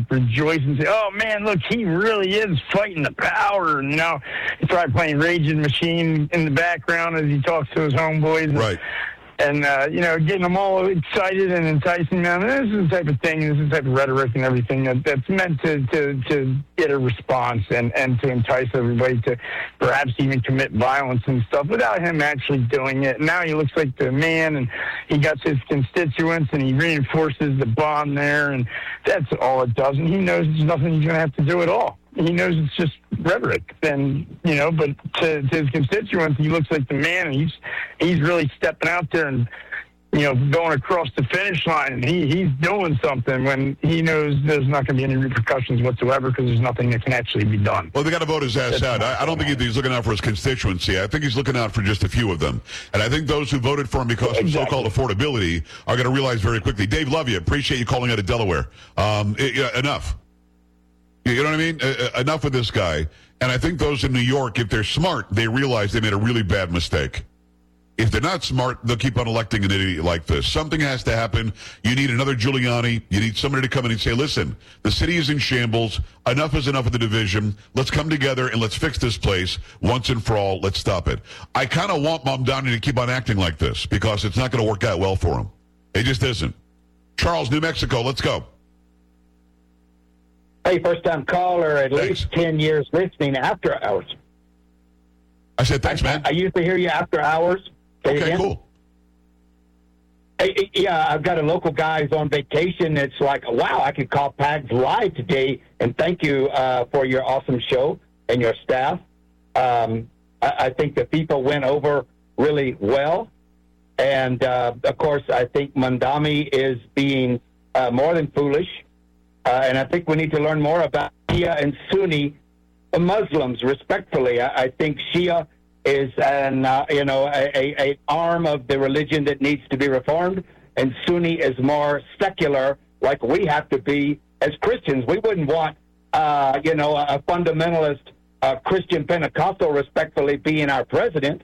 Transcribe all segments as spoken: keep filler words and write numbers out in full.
rejoice and say, oh, man, look, he really is fighting the power. And, you know, he's probably playing Raging Machine in the background as he talks to his homeboys. Right. And, uh, you know, getting them all excited and enticing them. And this is the type of thing, this is the type of rhetoric and everything that, that's meant to, to, to get a response and, and to entice everybody to perhaps even commit violence and stuff without him actually doing it. And now he looks like the man, and he got his constituents, and he reinforces the bond there, and that's all it does. And he knows there's nothing he's going to have to do at all. He knows it's just rhetoric, and you know. But to, to his constituents, he looks like the man, and he's he's really stepping out there and you know going across the finish line. And he he's doing something when he knows there's not going to be any repercussions whatsoever because there's nothing that can actually be done. Well, they got to vote his ass out. I, I don't think he's looking out for his constituency. I think he's looking out for just a few of them. And I think those who voted for him because exactly. of so-called affordability are going to realize very quickly. Dave, love you. Appreciate you calling out of Delaware. Um, it, yeah, enough. You know what I mean? Uh, enough with this guy. And I think those in New York, if they're smart, they realize they made a really bad mistake. If they're not smart, they'll keep on electing an idiot like this. Something has to happen. You need another Giuliani. You need somebody to come in and say, listen, the city is in shambles. Enough is enough of the division. Let's come together and let's fix this place once and for all. Let's stop it. I kind of want Mamdani to keep on acting like this because it's not going to work out well for him. It just isn't. Charles, New Mexico, let's go. Hey, first-time caller, at thanks. least ten years listening after hours. I said thanks, I, man. I, I used to hear you after hours. Say okay, cool. Hey, yeah, I've got a local guy who's on vacation. It's like, wow, I could call Pags live today, and thank you uh, for your awesome show and your staff. Um, I, I think the people went over really well. And, uh, of course, I think Mamdani is being uh, more than foolish. Uh, and I think we need to learn more about Shia and Sunni Muslims, respectfully. I, I think Shia is an, uh, you know, a, a, a arm of the religion that needs to be reformed, and Sunni is more secular, like we have to be as Christians. We wouldn't want, uh, you know, a fundamentalist uh, Christian Pentecostal, respectfully, being our president.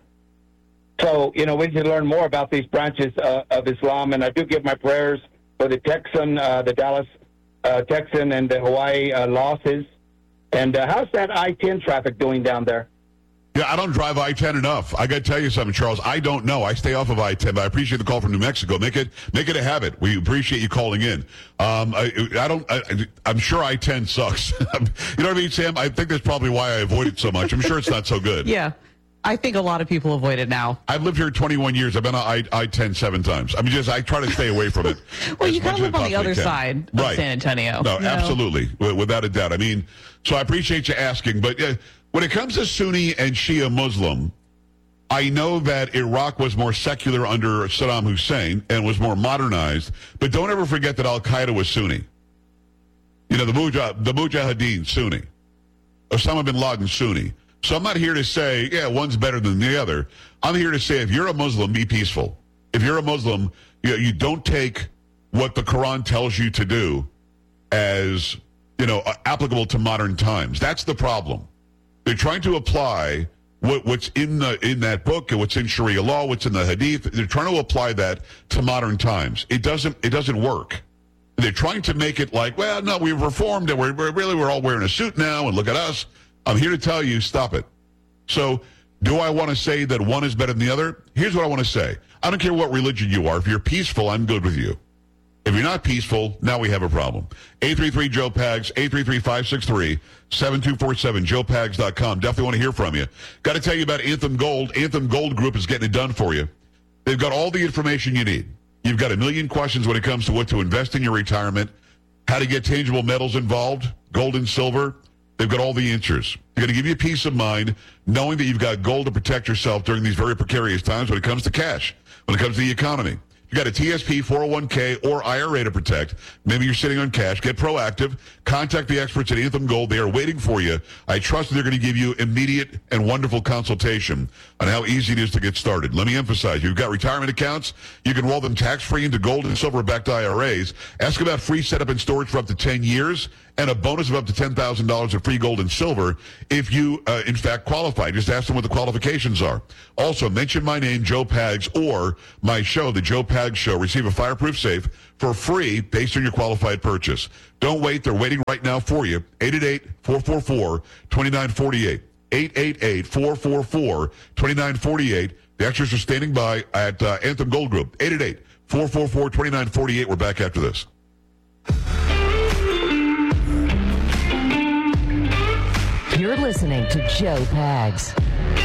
So, you know, we need to learn more about these branches uh, of Islam, and I do give my prayers for the Texan, uh, the Dallas Uh, Texan and the Hawaii uh, losses. And uh, how's that I ten traffic doing down there? Yeah, I don't drive I ten enough. I got to tell you something, Charles. I don't know. I stay off of I ten, but I appreciate the call from New Mexico. Make it make it a habit. We appreciate you calling in. Um, I, I don't. I, I'm sure I ten sucks. You know what I mean, Sam? I think that's probably why I avoid it so much. I'm sure it's not so good. Yeah. I think a lot of people avoid it now. I've lived here twenty-one years. I've been on I ten seven times. I mean, just I try to stay away from it. Well, you kind of live on the other can. side of right. San Antonio. No, know? absolutely, without a doubt. I mean, so I appreciate you asking. But uh, when it comes to Sunni and Shia Muslim, I know that Iraq was more secular under Saddam Hussein and was more modernized. But don't ever forget that Al Qaeda was Sunni. You know, the Mujah, the Mujahideen, Sunni. Osama bin Laden, Sunni. So I'm not here to say, yeah, one's better than the other. I'm here to say if you're a Muslim, be peaceful. If you're a Muslim, you, you don't take what the Quran tells you to do as, you know, applicable to modern times. That's the problem. They're trying to apply what, what's in the in that book and what's in Sharia law, what's in the Hadith. They're trying to apply that to modern times. It doesn't it doesn't work. They're trying to make it like, well, no, we've reformed and we're, we're really we're all wearing a suit now and look at us. I'm here to tell you, stop it. So, do I want to say that one is better than the other? Here's what I want to say. I don't care what religion you are. If you're peaceful, I'm good with you. If you're not peaceful, now we have a problem. eight three three Joe Pags, eight three three, five six three, seven two four seven, joe pags dot com. Definitely want to hear from you. Got to tell you about Anthem Gold. Anthem Gold Group is getting it done for you. They've got all the information you need. You've got a million questions when it comes to what to invest in your retirement, how to get tangible metals involved, gold and silver. They've got all the answers. They're going to give you peace of mind knowing that you've got gold to protect yourself during these very precarious times when it comes to cash, when it comes to the economy. You got a T S P, four oh one k, or I R A to protect. Maybe you're sitting on cash. Get proactive. Contact the experts at Anthem Gold. They are waiting for you. I trust they're going to give you immediate and wonderful consultation on how easy it is to get started. Let me emphasize, you've got retirement accounts. You can roll them tax-free into gold and silver-backed I R As. Ask about free setup and storage for up to ten years and a bonus of up to ten thousand dollars of free gold and silver if you, uh, in fact, qualify. Just ask them what the qualifications are. Also, mention my name, Joe Pags, or my show, The Joe Pags Pags Show. Receive a fireproof safe for free based on your qualified purchase. Don't wait. They're waiting right now for you. eight eight eight, four four four, two nine four eight. eight eight eight, four four four, two nine four eight. The extras are standing by at uh, Anthem Gold Group. eight eight eight, four four four, two nine four eight. We're back after this. You're listening to Joe Pags.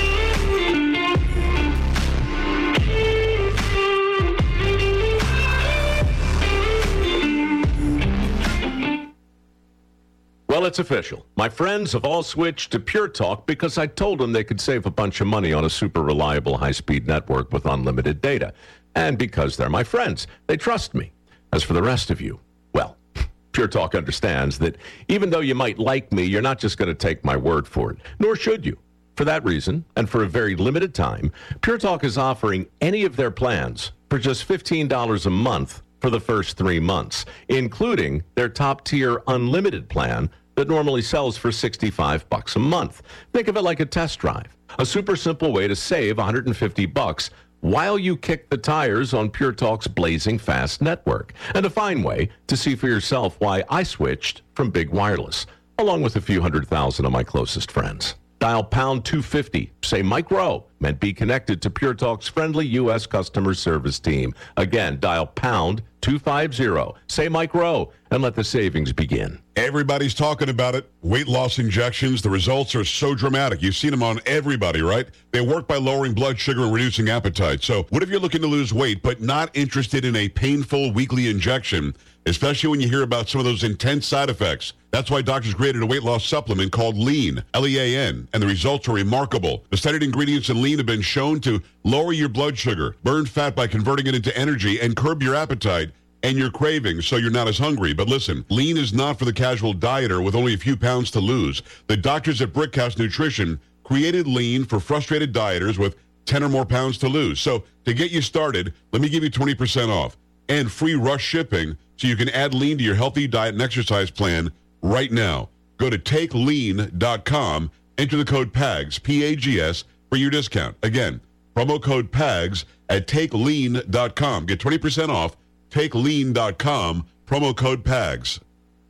Well, it's official. My friends have all switched to Pure Talk because I told them they could save a bunch of money on a super reliable high-speed network with unlimited data. And because they're my friends, they trust me. As for the rest of you, well, Pure Talk understands that even though you might like me, you're not just going to take my word for it, nor should you. For that reason, and for a very limited time, Pure Talk is offering any of their plans for just fifteen dollars a month for the first three months, including their top-tier unlimited plan that normally sells for sixty-five bucks a month. Think of it like a test drive, a super simple way to save one hundred fifty bucks while you kick the tires on Pure Talk's blazing fast network, and a fine way to see for yourself why I switched from Big Wireless, along with a few hundred thousand of my closest friends. Dial pound two fifty, say Mike Rowe, and be connected to Pure Talk's friendly U S customer service team. Again, dial pound two fifty, say Mike Rowe, and let the savings begin. Everybody's talking about it. Weight loss injections, the results are so dramatic. You've seen them on everybody, right? They work by lowering blood sugar and reducing appetite. So what if you're looking to lose weight but not interested in a painful weekly injection, especially when you hear about some of those intense side effects? That's why doctors created a weight loss supplement called Lean, L E A N, and the results are remarkable. The studied ingredients in Lean have been shown to lower your blood sugar, burn fat by converting it into energy, and curb your appetite and your cravings so you're not as hungry. But listen, Lean is not for the casual dieter with only a few pounds to lose. The doctors at Brickhouse Nutrition created Lean for frustrated dieters with ten or more pounds to lose. So to get you started, let me give you twenty percent off and free rush shipping so you can add Lean to your healthy diet and exercise plan right now. Go to take lean dot com, enter the code PAGS, P A G S, for your discount. Again, promo code PAGS at take lean dot com. Get twenty percent off, take lean dot com, promo code PAGS.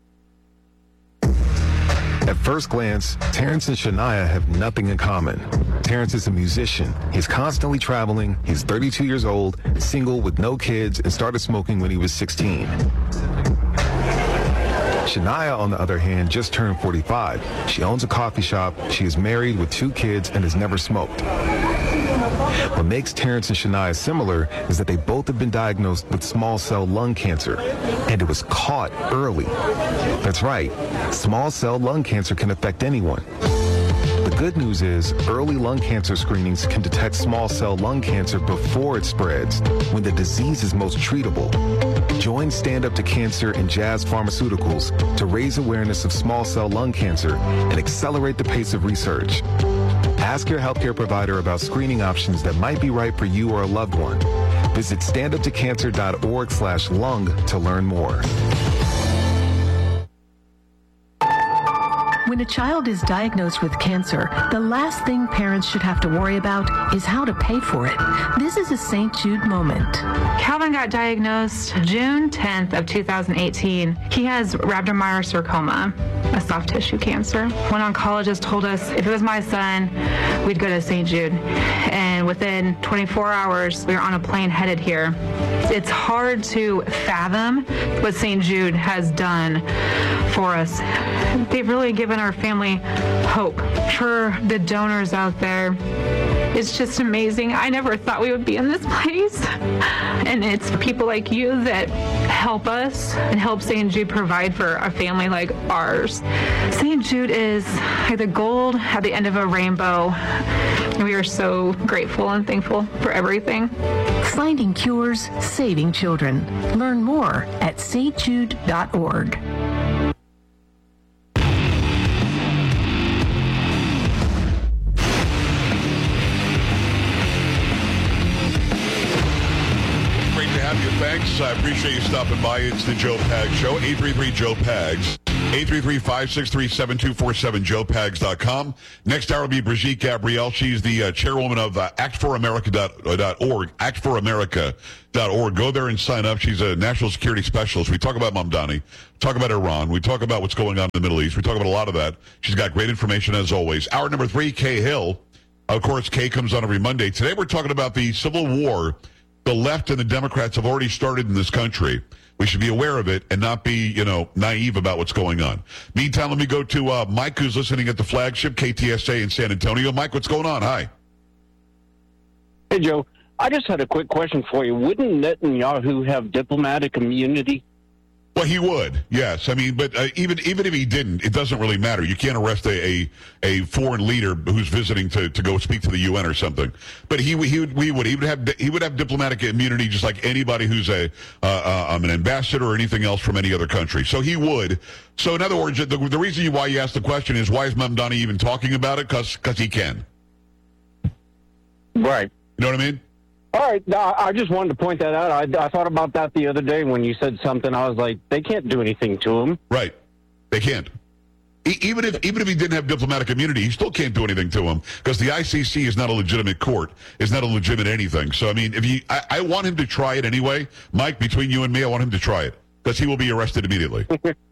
At first glance, Terrence and Shania have nothing in common. Terrence is a musician. He's constantly traveling. He's thirty-two years old, single with no kids, and started smoking when he was sixteen. Shania, on the other hand, just turned forty-five. She owns a coffee shop, she is married with two kids, and has never smoked. What makes Terrence and Shania similar is that they both have been diagnosed with small cell lung cancer, and it was caught early. That's right, small cell lung cancer can affect anyone. The good news is early lung cancer screenings can detect small cell lung cancer before it spreads, when the disease is most treatable. Join Stand Up to Cancer and Jazz Pharmaceuticals to raise awareness of small cell lung cancer and accelerate the pace of research. Ask your healthcare provider about screening options that might be right for you or a loved one. Visit stand up to cancer dot org slash lung to learn more. When a child is diagnosed with cancer, the last thing parents should have to worry about is how to pay for it. This is a Saint Jude moment. Calvin got diagnosed June tenth of two thousand eighteen. He has rhabdomyosarcoma, a soft tissue cancer. One oncologist told us if it was my son, we'd go to Saint Jude. And within twenty-four hours, we were on a plane headed here. It's hard to fathom what Saint Jude has done for us. They've really given our family hope. For the donors out there, it's just amazing. I never thought we would be in this place. And it's people like you that help us and help Saint Jude provide for a family like ours. Saint Jude is like the gold at the end of a rainbow. And we are so grateful and thankful for everything. Finding cures, saving children. Learn more at st jude dot org. Thanks. I appreciate you stopping by. It's the Joe Pags Show. eight three three Joe Pags. eight three three, five six three, seven two four seven, joe pags dot com. Next hour will be Brigitte Gabrielle. She's the uh, chairwoman of uh, act for america dot org, act for america dot org. Go there and sign up. She's a national security specialist. We talk about Mamdani, talk about Iran, we talk about what's going on in the Middle East. We talk about a lot of that. She's got great information as always. Hour number three, Kay Hill. Of course, Kay comes on every Monday. Today we're talking about the civil war the left and the Democrats have already started in this country. We should be aware of it and not be, you know, naive about what's going on. Meantime, let me go to uh, Mike, who's listening at the flagship K T S A in San Antonio. Mike, what's going on? Hi. Hey, Joe. I just had a quick question for you. Wouldn't Netanyahu have diplomatic immunity? Well, he would, yes. I mean, but uh, even even if he didn't, it doesn't really matter. You can't arrest a a, a foreign leader who's visiting to, to go speak to the U N or something. But he he would we would he would have he would have diplomatic immunity just like anybody who's a uh, uh, um, an ambassador or anything else from any other country. So he would. So in other words, the, the reason you, why you asked the question is why is Mamdani even talking about it? Because because he can. Right. You know what I mean? All right, no, I just wanted to point that out. I, I thought about that the other day when you said something. I was like, they can't do anything to him. Right, they can't. E- even if even if he didn't have diplomatic immunity, he still can't do anything to him because the I C C is not a legitimate court. It's not a legitimate anything. So I mean, if he, I, I want him to try it anyway, Mike. Between you and me, I want him to try it because he will be arrested immediately.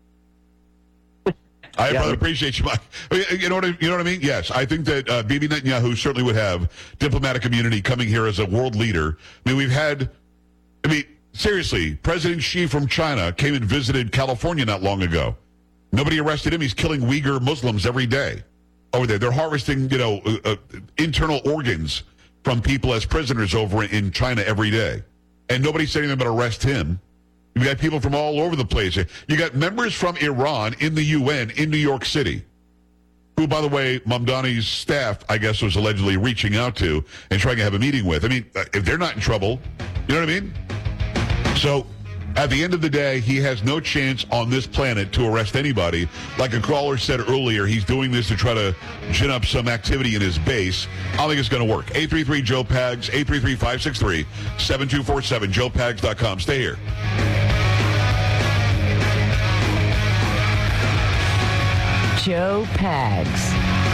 I yeah. appreciate you, Mike. You know what I, you know what I mean? Yes, I think that uh, Bibi Netanyahu certainly would have diplomatic immunity coming here as a world leader. I mean, we've had, I mean, seriously, President Xi from China came and visited California not long ago. Nobody arrested him. He's killing Uyghur Muslims every day over there. They're harvesting, you know, uh, uh, internal organs from people as prisoners over in China every day. And nobody's saying anything about arrest him. You got people from all over the place. You got members from Iran in the U N in New York City, who, by the way, Mamdani's staff, I guess, was allegedly reaching out to and trying to have a meeting with. I mean, if they're not in trouble, you know what I mean? So, at the end of the day, he has no chance on this planet to arrest anybody. Like a caller said earlier, he's doing this to try to gin up some activity in his base. I don't think it's going to work. eight three three, Joe Pags, eight three three, five six three, seven two four seven, joe pags dot com. Stay here. Joe Pags.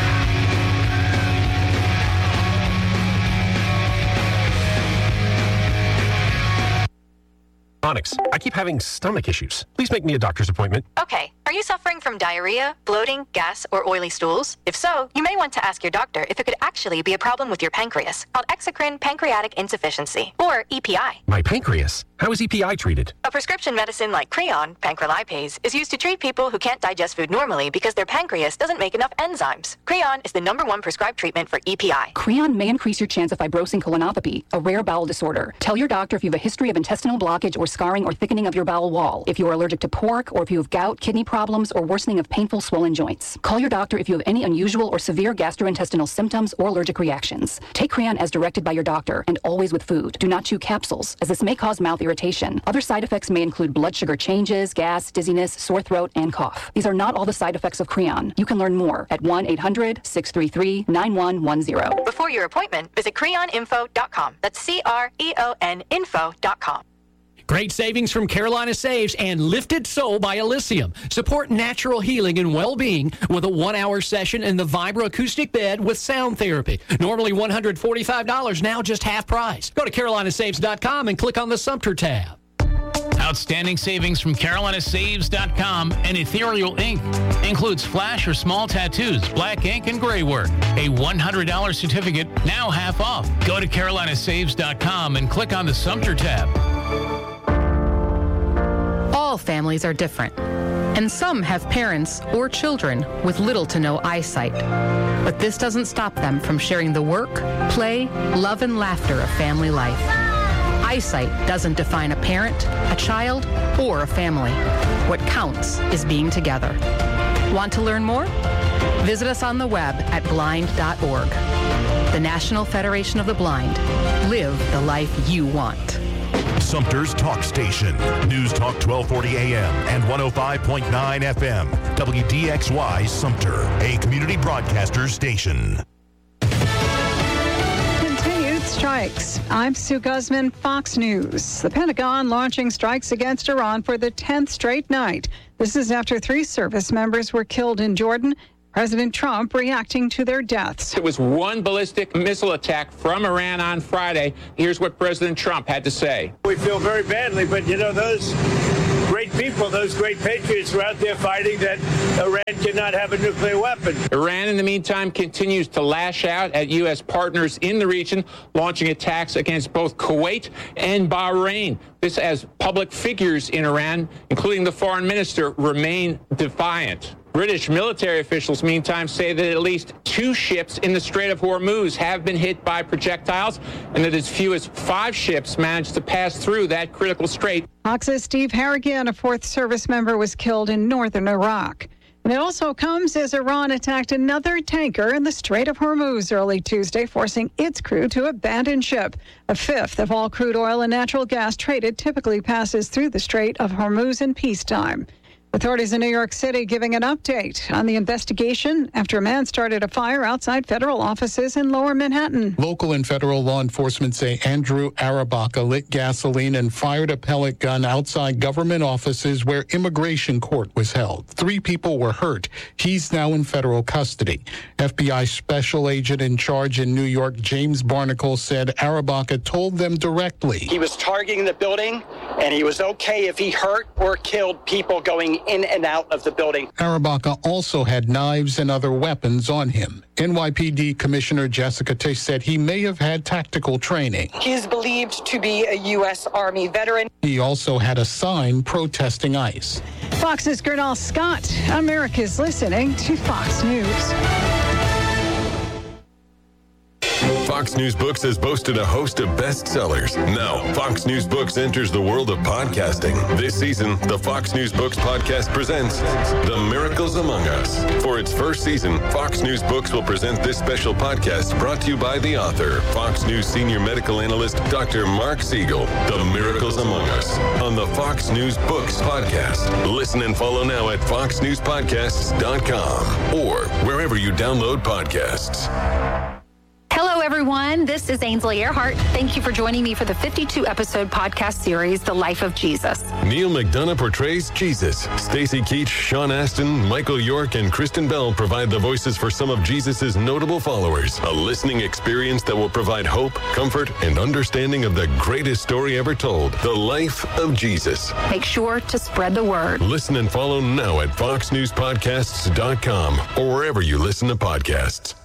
Onyx, I keep having stomach issues. Please make me a doctor's appointment. Okay. Are you suffering from diarrhea, bloating, gas, or oily stools? If so, you may want to ask your doctor if it could actually be a problem with your pancreas, called exocrine pancreatic insufficiency, or E P I. My pancreas? How is E P I treated? A prescription medicine like Creon, pancrelipase, is used to treat people who can't digest food normally because their pancreas doesn't make enough enzymes. Creon is the number one prescribed treatment for E P I. Creon may increase your chance of fibrosing colonopathy, a rare bowel disorder. Tell your doctor if you have a history of intestinal blockage or scarring or thickening of your bowel wall, if you are allergic to pork, or if you have gout, kidney problems, or worsening of painful swollen joints. Call your doctor if you have any unusual or severe gastrointestinal symptoms or allergic reactions. Take Creon as directed by your doctor and always with food. Do not chew capsules, as this may cause mouth irritation. Other side effects may include blood sugar changes, gas, dizziness, sore throat, and cough. These are not all the side effects of Creon. You can learn more at one eight hundred, six three three, nine one one zero. Before your appointment, visit creon info dot com. That's C R E O N info dot com. Great savings from Carolina Saves and Lifted Soul by Elysium. Support natural healing and well-being with a one-hour session in the Vibra acoustic bed with sound therapy. Normally one hundred forty-five dollars, now just half price. Go to carolina saves dot com and click on the Sumter tab. Outstanding savings from carolina saves dot com and Ethereal Ink. Includes flash or small tattoos, black ink, and gray work. A one hundred dollars certificate, now half off. Go to carolina saves dot com and click on the Sumter tab. All families are different, and some have parents or children with little to no eyesight. But this doesn't stop them from sharing the work, play, love, and laughter of family life. Eyesight doesn't define a parent, a child, or a family. What counts is being together. Want to learn more? Visit us on the web at blind dot org. The National Federation of the Blind. Live the life you want. Sumter's Talk Station. News Talk twelve forty A M and one oh five point nine F M. W D X Y Sumter, a community broadcaster station. Continued Strikes. I'm Sue Guzman, Fox News. The Pentagon launching strikes against Iran for the tenth straight night. This is after three service members were killed in Jordan. President Trump reacting to their deaths. It was one ballistic missile attack from Iran on Friday. Here's what President Trump had to say. We feel very badly, but you know, those great people, those great patriots were out there fighting that Iran cannot have a nuclear weapon. Iran, in the meantime, continues to lash out at U S partners in the region, launching attacks against both Kuwait and Bahrain. This as public figures in Iran, including the foreign minister, remain defiant. British military officials, meantime, say that at least two ships in the Strait of Hormuz have been hit by projectiles and that as few as five ships managed to pass through that critical strait. Fox's Steve Harrigan, a fourth service member, was killed in northern Iraq. And it also comes as Iran attacked another tanker in the Strait of Hormuz early Tuesday, forcing its crew to abandon ship. A fifth of all crude oil and natural gas traded typically passes through the Strait of Hormuz in peacetime. Authorities in New York City giving an update on the investigation after a man started a fire outside federal offices in Lower Manhattan. Local and federal law enforcement say Andrew Arabaka lit gasoline and fired a pellet gun outside government offices where immigration court was held. Three people were hurt. He's now in federal custody. F B I special agent in charge in New York, James Barnacle, said Arabaka told them directly. He was targeting the building, and he was okay if he hurt or killed people going in and out of the building. Arabaka also had knives and other weapons on him. N Y P D Commissioner Jessica Tisch said he may have had tactical training. He is believed to be a U S Army veteran. He also had a sign protesting ICE. Fox's Gernal Scott. America's listening to Fox News. Fox News Books has boasted a host of bestsellers. Now, Fox News Books enters the world of podcasting. This season, the Fox News Books podcast presents The Miracles Among Us. For its first season, Fox News Books will present this special podcast brought to you by the author, Fox News senior medical analyst, Doctor Mark Siegel. The Miracles Among Us on the Fox News Books podcast. Listen and follow now at fox news podcasts dot com or wherever you download podcasts. Hello, everyone. This is Ainsley Earhart. Thank you for joining me for the fifty-two episode podcast series, The Life of Jesus. Neil McDonough portrays Jesus. Stacy Keach, Sean Astin, Michael York, and Kristen Bell provide the voices for some of Jesus' notable followers. A listening experience that will provide hope, comfort, and understanding of the greatest story ever told, The Life of Jesus. Make sure to spread the word. Listen and follow now at fox news podcasts dot com or wherever you listen to podcasts.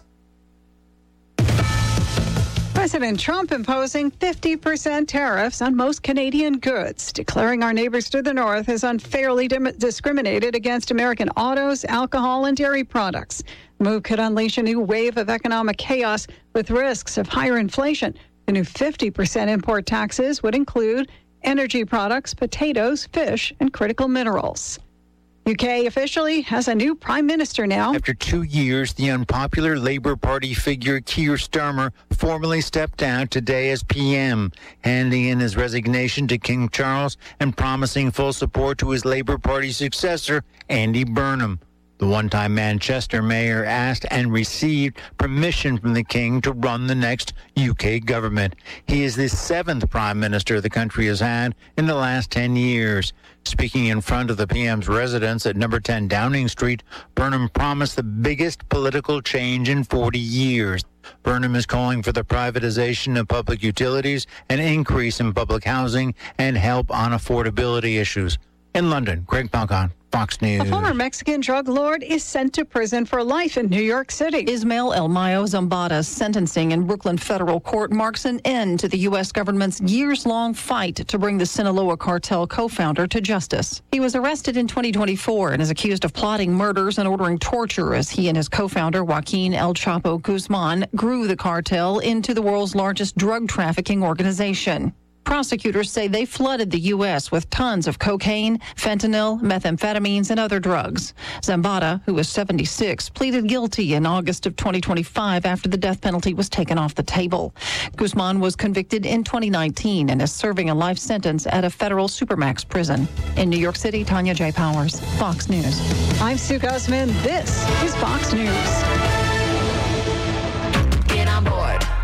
President Trump imposing fifty percent tariffs on most Canadian goods, declaring our neighbors to the north as unfairly dim- discriminated against American autos, alcohol, and dairy products. The move could unleash a new wave of economic chaos with risks of higher inflation. The new fifty percent import taxes would include energy products, potatoes, fish, and critical minerals. U K officially has a new prime minister now. After two years, the unpopular Labour Party figure Keir Starmer formally stepped down today as P M, handing in his resignation to King Charles and promising full support to his Labour Party successor, Andy Burnham. The one-time Manchester mayor asked and received permission from the king to run the next U K government. He is the seventh prime minister the country has had in the last ten years. Speaking in front of the P M's residence at number ten Downing Street, Burnham promised the biggest political change in forty years. Burnham is calling for the privatization of public utilities, an increase in public housing, and help on affordability issues. In London, Greg Falcon, Fox News. A former Mexican drug lord is sent to prison for life in New York City. Ismael El Mayo Zambada's sentencing in Brooklyn federal court marks an end to the U S government's years-long fight to bring the Sinaloa cartel co-founder to justice. He was arrested in twenty twenty-four and is accused of plotting murders and ordering torture as he and his co-founder, Joaquin El Chapo Guzman, grew the cartel into the world's largest drug trafficking organization. Prosecutors say they flooded the U S with tons of cocaine, fentanyl, methamphetamines, and other drugs. Zambada, who was seventy-six, pleaded guilty in August of twenty twenty-five after the death penalty was taken off the table. Guzman was convicted in twenty nineteen and is serving a life sentence at a federal supermax prison. In New York City, Tanya J. Powers, Fox News. I'm Sue Guzman. This is Fox News. Get on board. The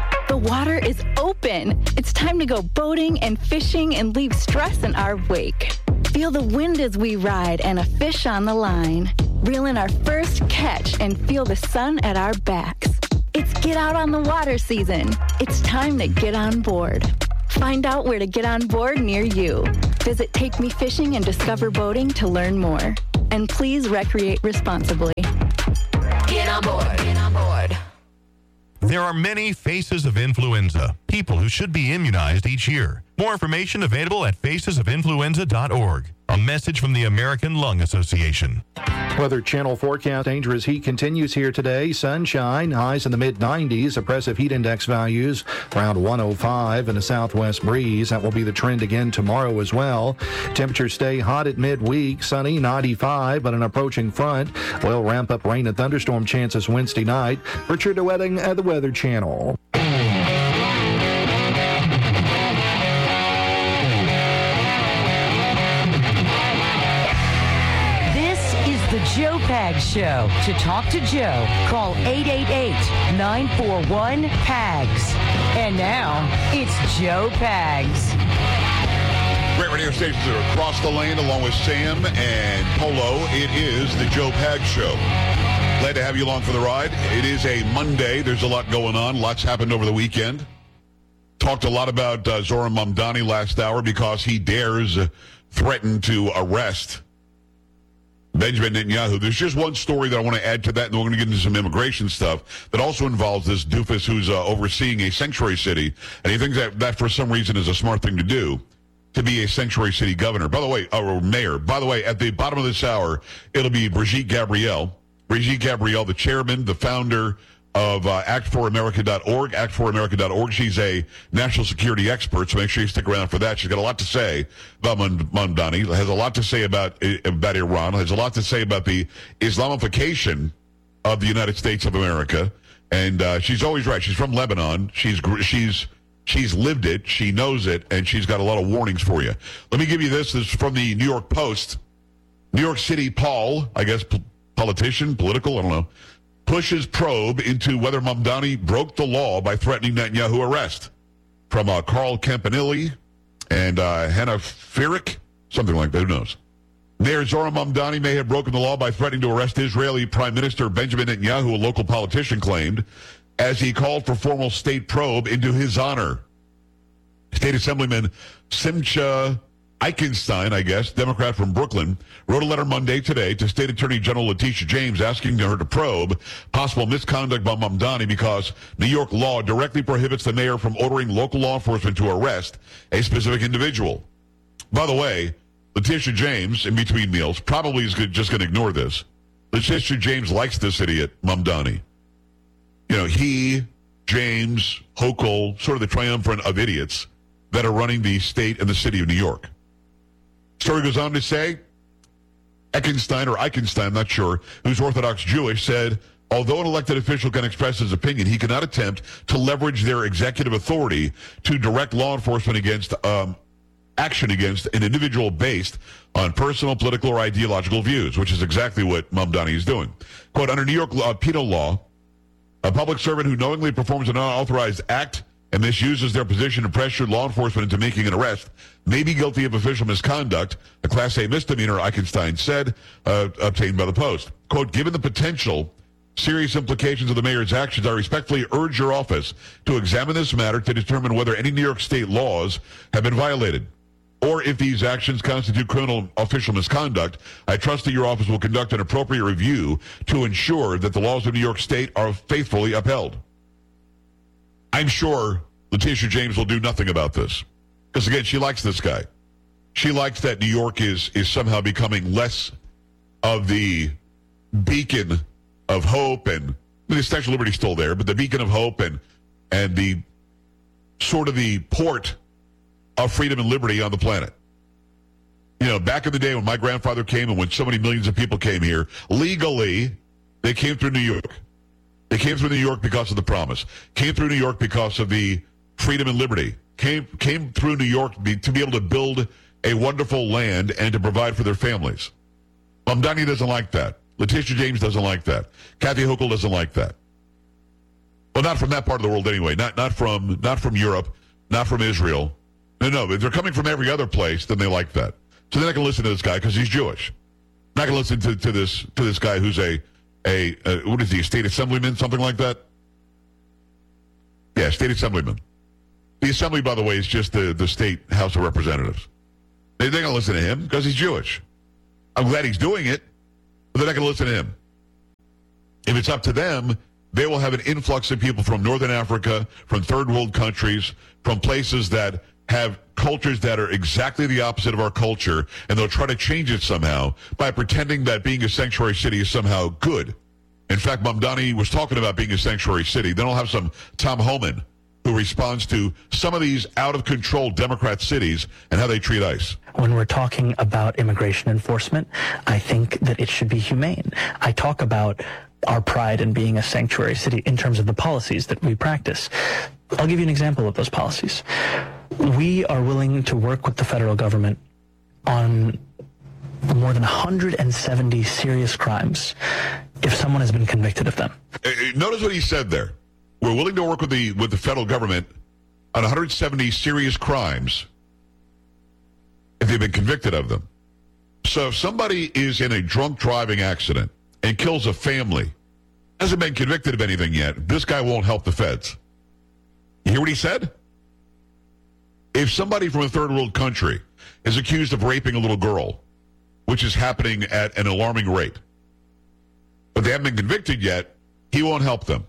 water is open. It's time to go boating and fishing and leave stress in our wake. Feel the wind as we ride and a fish on the line. Reel in our first catch and feel the sun at our backs. It's get out on the water season. It's time to get on board. Find out where to get on board near you. Visit Take Me Fishing and Discover Boating to learn more. And please recreate responsibly. Get on board. Get on board. There are many faces of influenza, people who should be immunized each year. More information available at faces of influenza dot org. A message from the American Lung Association. Weather Channel forecast. Dangerous heat continues here today. Sunshine, highs in the mid nineties. Oppressive heat index values around one oh five and a southwest breeze. That will be the trend again tomorrow as well. Temperatures stay hot at midweek. Sunny, ninety-five, but an approaching front will ramp up rain and thunderstorm chances Wednesday night. Richard DeWetting at the Weather Channel. The Joe Pags Show. To talk to Joe, call eight eight eight, nine four one, P A G S. And now, it's Joe Pags. Great radio stations that are across the land, along with Sam and Polo. It is the Joe Pags Show. Glad to have you along for the ride. It is a Monday. There's a lot going on. Lots happened over the weekend. Talked a lot about uh, Zohran Mamdani last hour because he dares uh, threaten to arrest Benjamin Netanyahu. There's just one story that I want to add to that, and then we're going to get into some immigration stuff that also involves this doofus who's uh, overseeing a sanctuary city, and he thinks that that for some reason is a smart thing to do, to be a sanctuary city governor. By the way, or mayor. By the way, at the bottom of this hour, it'll be Brigitte Gabriel. Brigitte Gabriel, the chairman, the founder of uh, act for america dot org, act for america dot org. She's a national security expert, so make sure you stick around for that. She's got a lot to say about Mamdani, has a lot to say about, about Iran, has a lot to say about the Islamification of the United States of America, and uh, she's always right. She's from Lebanon. She's she's she's lived it. She knows it, and she's got a lot of warnings for you. Let me give you this. This is from the New York Post. New York City Paul, I guess p- politician, political, I don't know, pushes probe into whether Mamdani broke the law by threatening Netanyahu arrest. From uh, Carl Campanelli and uh, Hannah Firik, something like that, who knows. Mayor Zohran Mamdani may have broken the law by threatening to arrest Israeli Prime Minister Benjamin Netanyahu, a local politician claimed, as he called for formal state probe into his honor. State Assemblyman Simcha Eichenstein, I guess, Democrat from Brooklyn, wrote a letter Monday today to State Attorney General Letitia James asking her to probe possible misconduct by Mamdani because New York law directly prohibits the mayor from ordering local law enforcement to arrest a specific individual. By the way, Letitia James, in between meals, probably is just going to ignore this. Letitia James likes this idiot, Mamdani. You know, he, James, Hochul, sort of the triumvirate of idiots that are running the state and the city of New York. Story goes on to say, Eichenstein, or Eichenstein, I'm not sure, who's Orthodox Jewish, said, although an elected official can express his opinion, he cannot attempt to leverage their executive authority to direct law enforcement against um, action against an individual based on personal, political, or ideological views, which is exactly what Mamdani is doing. Quote, under New York law, penal law, a public servant who knowingly performs an unauthorized act and misuses their position to pressure law enforcement into making an arrest may be guilty of official misconduct, a Class A misdemeanor, Eichenstein said, uh, obtained by the Post. Quote, given the potential serious implications of the mayor's actions, I respectfully urge your office to examine this matter to determine whether any New York State laws have been violated, or if these actions constitute criminal official misconduct. I trust that your office will conduct an appropriate review to ensure that the laws of New York State are faithfully upheld. I'm sure Letitia James will do nothing about this. Because, again, she likes this guy. She likes that New York is is somehow becoming less of the beacon of hope, and I mean, the Statue of Liberty is still there, but the beacon of hope and and the sort of the port of freedom and liberty on the planet. You know, back in the day when my grandfather came and when so many millions of people came here, legally, they came through New York. They came through New York because of the promise. Came through New York because of the freedom and liberty. Came came through New York to be, to be able to build a wonderful land and to provide for their families. Mamdani doesn't like that. Letitia James doesn't like that. Kathy Hochul doesn't like that. Well, not from that part of the world anyway. Not not from not from Europe, not from Israel. No, no, if they're coming from every other place, then they like that. So they're not going to listen to this guy because he's Jewish. Not going to listen to, to this to this guy who's a, a, a, what is he, a state assemblyman, something like that? Yeah, state assemblyman. The assembly, by the way, is just the, the state House of Representatives. They, they're going to listen to him because he's Jewish. I'm glad he's doing it, but they're not going to listen to him. If it's up to them, they will have an influx of people from Northern Africa, from third world countries, from places that have cultures that are exactly the opposite of our culture, and they'll try to change it somehow by pretending that being a sanctuary city is somehow good. In fact, Mamdani was talking about being a sanctuary city. Then I'll have some Tom Homan, who responds to some of these out-of-control Democrat cities and how they treat ICE. When we're talking about immigration enforcement, I think that it should be humane. I talk about our pride in being a sanctuary city in terms of the policies that we practice. I'll give you an example of those policies. We are willing to work with the federal government on more than one hundred seventy serious crimes if someone has been convicted of them. Uh, notice what he said there. We're willing to work with the with the federal government on one hundred seventy serious crimes if they've been convicted of them. So if somebody is in a drunk driving accident and kills a family, hasn't been convicted of anything yet, this guy won't help the feds. You hear what he said? If somebody from a third world country is accused of raping a little girl, which is happening at an alarming rate, but they haven't been convicted yet, he won't help them.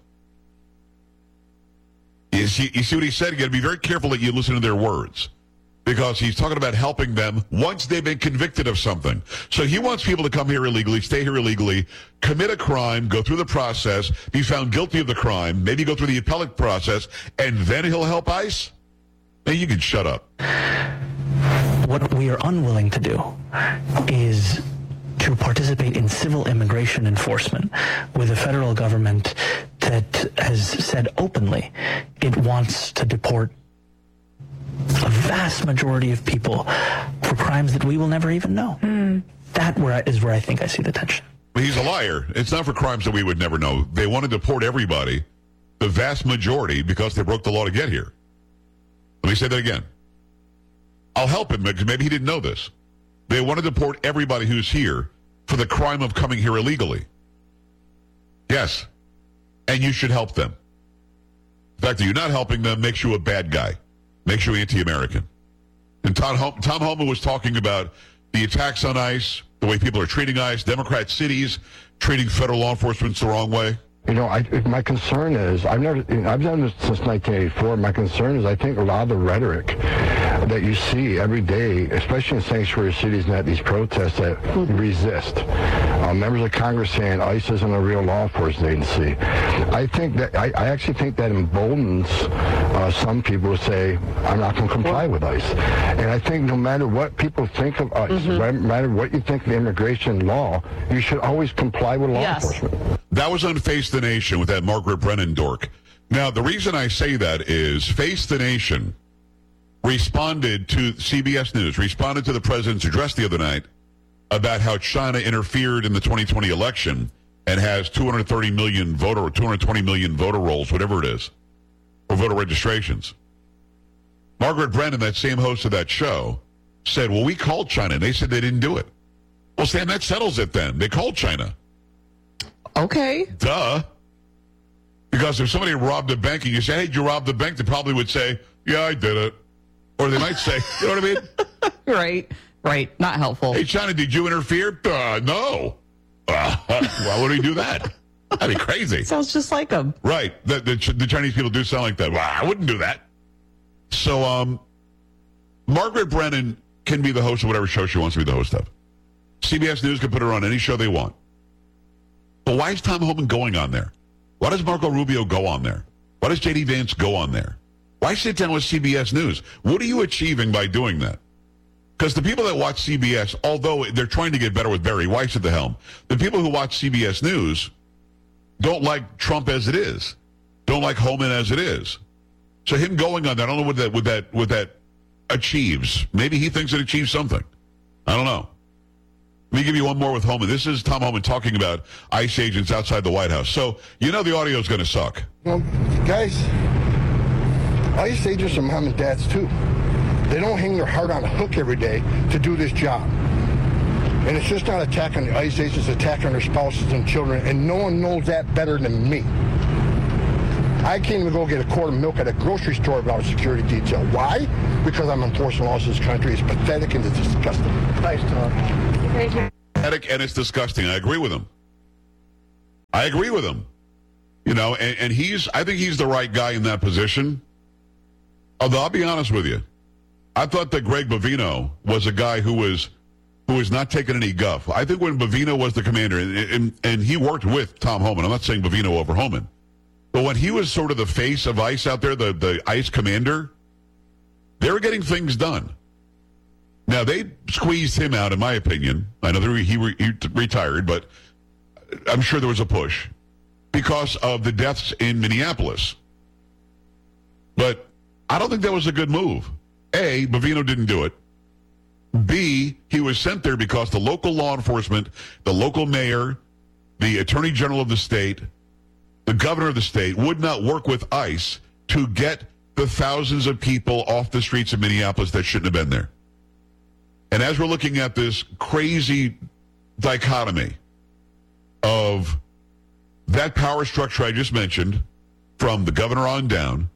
You see, you see what he said? You got to be very careful that you listen to their words, because he's talking about helping them once they've been convicted of something. So he wants people to come here illegally, stay here illegally, commit a crime, go through the process, be found guilty of the crime, maybe go through the appellate process, and then he'll help ICE? Hey, you can shut up. What we are unwilling to do is to participate in civil immigration enforcement with a federal government that has said openly it wants to deport a vast majority of people for crimes that we will never even know. Mm. That where I, is where I think I see the tension. He's a liar. It's not for crimes that we would never know. They want to deport everybody, the vast majority, because they broke the law to get here. Let me say that again. I'll help him because maybe he didn't know this. They want to deport everybody who's here for the crime of coming here illegally. Yes. And you should help them. The fact that you're not helping them makes you a bad guy. Makes you anti-American. And Tom, Hol- Tom Homan was talking about the attacks on ICE, the way people are treating ICE, Democrat cities treating federal law enforcement the wrong way. You know, I, my concern is, I've never, I've done this since nineteen eighty-four. My concern is I think a lot of the rhetoric that you see every day, especially in sanctuary cities and at these protests that resist. Uh, members of Congress saying ICE isn't a real law enforcement agency. I think that, I, I actually think that emboldens uh, some people to say, I'm not going to comply with ICE. And I think no matter what people think of ICE, mm-hmm. no matter what you think of immigration law, you should always comply with law yes. enforcement. That was on Face the Nation with that Margaret Brennan dork. Now, the reason I say that is Face the Nation responded to C B S News, responded to the president's address the other night about how China interfered in the twenty twenty election and has two hundred thirty million voter or two hundred twenty million voter rolls, whatever it is, or voter registrations. Margaret Brennan, that same host of that show, said, well, we called China, and they said they didn't do it. Well, Sam, that settles it then. They called China. Okay. Duh. Because if somebody robbed a bank and you say, hey, did you rob the bank? They probably would say, yeah, I did it. Or they might say, you know what I mean? Right, right. Not helpful. Hey, China, did you interfere? Uh, no. Uh, why would he do that? That'd be crazy. Sounds just like him. Right. The, the, the Chinese people do sound like that. Well, I wouldn't do that. So, um, Margaret Brennan can be the host of whatever show she wants to be the host of. C B S News can put her on any show they want. But why is Tom Homan going on there? Why does Marco Rubio go on there? Why does J D Vance go on there? Why sit down with C B S News? What are you achieving by doing that? Because the people that watch C B S, although they're trying to get better with Barry Weiss at the helm, the people who watch C B S News don't like Trump as it is, don't like Homan as it is. So him going on that, I don't know what that, what that, what that achieves. Maybe he thinks it achieves something. I don't know. Let me give you one more with Homan. This is Tom Homan talking about ICE agents outside the White House. So, you know the audio is going to suck. Well, guys, ICE agents are mom and dads, too. They don't hang their heart on a hook every day to do this job. And it's just not attacking the ICE agents, it's attacking their spouses and children, and no one knows that better than me. I can't even go get a quart of milk at a grocery store without a security detail. Why? Because I'm enforcing laws in this country. It's pathetic and it's disgusting. Nice talk. Thank you. Pathetic and it's disgusting. I agree with him. I agree with him. You know, and, and he's, I think he's the right guy in that position. Although I'll be honest with you, I thought that Greg Bovino was a guy who was who was not taking any guff. I think when Bovino was the commander, and, and, and he worked with Tom Homan, I'm not saying Bovino over Homan, but when he was sort of the face of ICE out there, the, the ICE commander, they were getting things done. Now, they squeezed him out, in my opinion. I know that he, re, he retired, but I'm sure there was a push because of the deaths in Minneapolis. But I don't think that was a good move. A, Bovino didn't do it. B, he was sent there because the local law enforcement, the local mayor, the attorney general of the state, the governor of the state would not work with ICE to get the thousands of people off the streets of Minneapolis that shouldn't have been there. And as we're looking at this crazy dichotomy of that power structure I just mentioned, from the governor on down,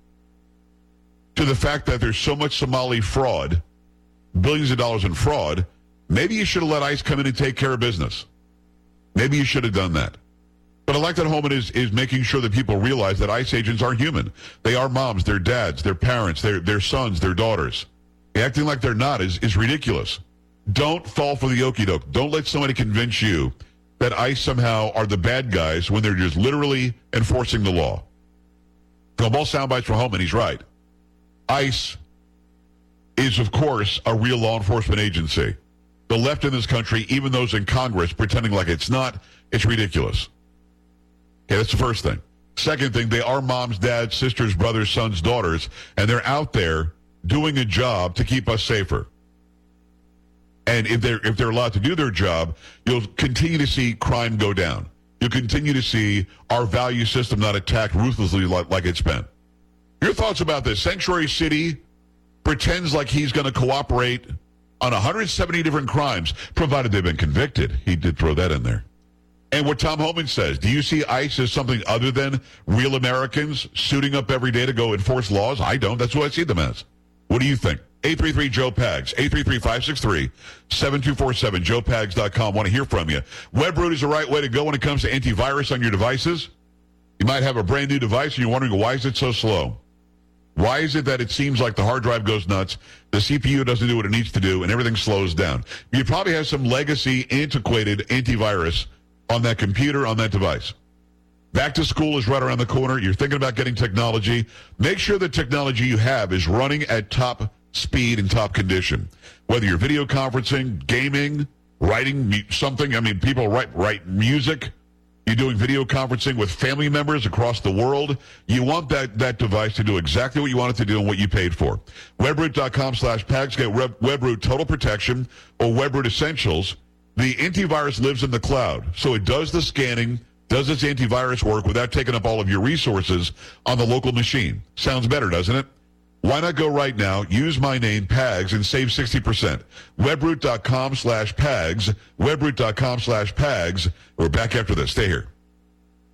to the fact that there's so much Somali fraud, billions of dollars in fraud, maybe you should have let ICE come in and take care of business. Maybe you should have done that. But I like that Homan is, is making sure that people realize that ICE agents are human. They are moms, they're dads, they're parents, they're, they're sons, they're daughters. Acting like they're not is, is ridiculous. Don't fall for the okie doke. Don't let somebody convince you that ICE somehow are the bad guys when they're just literally enforcing the law. From all sound bites from Homan, he's right. ICE is, of course, a real law enforcement agency. The left in this country, even those in Congress, pretending like it's not, it's ridiculous. Okay, that's the first thing. Second thing, they are moms, dads, sisters, brothers, sons, daughters, and they're out there doing a job to keep us safer. And if they're if they're allowed to do their job, you'll continue to see crime go down. You'll continue to see our value system not attacked ruthlessly like, like it's been. Your thoughts about this? Sanctuary City pretends like he's going to cooperate on one hundred seventy different crimes, provided they've been convicted. He did throw that in there. And what Tom Homan says, do you see ICE as something other than real Americans suiting up every day to go enforce laws? I don't. That's what I see them as. What do you think? eight three three Joe Pags, eight three three, five six three, seven two four seven, joe pags dot com. Want to hear from you. WebRoot is the right way to go when it comes to antivirus on your devices. You might have a brand new device and you're wondering, why is it so slow? Why is it that it seems like the hard drive goes nuts, the C P U doesn't do what it needs to do, and everything slows down? You probably have some legacy, antiquated antivirus on that computer, on that device. Back to school is right around the corner. You're thinking about getting technology. Make sure the technology you have is running at top speed and top condition. Whether you're video conferencing, gaming, writing something. I mean, people write, write music. You're doing video conferencing with family members across the world. You want that, that device to do exactly what you want it to do and what you paid for. WebRoot.com slash PAGS. Get WebRoot Total Protection or WebRoot Essentials. The antivirus lives in the cloud, so it does the scanning, does its antivirus work without taking up all of your resources on the local machine. Sounds better, doesn't it? Why not go right now, use my name, PAGS, and save sixty percent. WebRoot.com slash PAGS, WebRoot.com slash PAGS. We're back after this. Stay here.